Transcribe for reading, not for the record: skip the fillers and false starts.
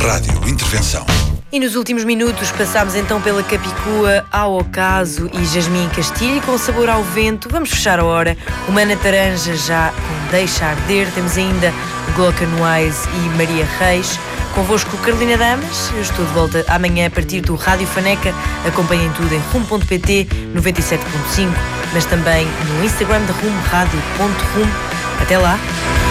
Rádio Intervenção. E nos últimos minutos passámos então pela Capicua, ao Ocaso e Jasmim Castilho, com sabor ao vento. Vamos fechar a hora. Humana Taranja já com Deixa Arder. Temos ainda Gloca Noais e Maria Reis. Convosco Carolina Damas. Eu estou de volta amanhã a partir do Rádio Faneca. Acompanhem tudo em rumo.pt 97.5, mas também no Instagram de Rumo, rádio.rumo. Até lá!